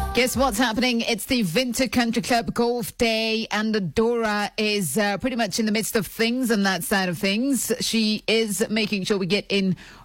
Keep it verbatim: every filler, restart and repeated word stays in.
Guess what's happening? It's the Winter Country Club Golf Day, and Dora is uh, pretty much in the midst of things on that side of things. She is making sure we get in